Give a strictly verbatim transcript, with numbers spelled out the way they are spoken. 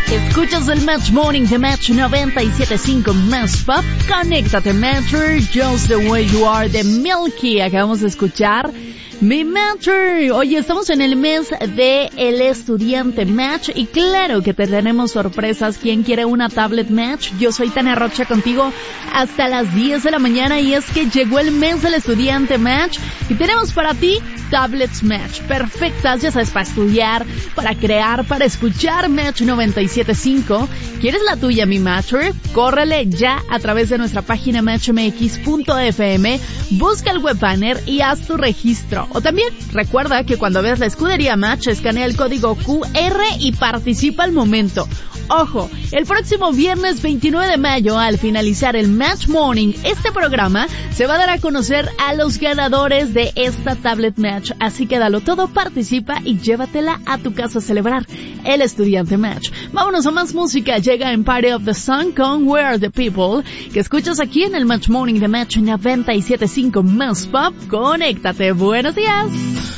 Escuchas el Match Morning de Match noventa y siete punto cinco Más Pop. Conéctate, Matcher. Just the Way You Are de Milky. Acabamos de escuchar Mi Matcher. Oye, estamos en el mes de el estudiante Match y claro que te tenemos sorpresas. ¿Quién quiere una tablet Match? Yo soy Tania Rocha contigo hasta las diez de la mañana y es que llegó el mes del estudiante Match y tenemos para ti tablets Match perfectas, ya sabes, para estudiar, para crear, para escuchar Match noventa y siete punto cinco. ¿Quieres la tuya, mi Matcher? Córrele ya a través de nuestra página match m x punto f m, busca el web banner y haz tu registro. O también recuerda que cuando veas la escudería Match, escanea el código Q R y participa al momento. Ojo, el próximo viernes veintinueve de mayo, al finalizar el Match Morning, este programa se va a dar a conocer a los ganadores de esta tablet Match. Así que dalo todo, participa y llévatela a tu casa a celebrar el estudiante Match. Vámonos a más música. Llega en Party of the Sun con Where Are the People, que escuchas aquí en el Match Morning de Match noventa y siete punto cinco Más Pop. Conéctate. Buenos días.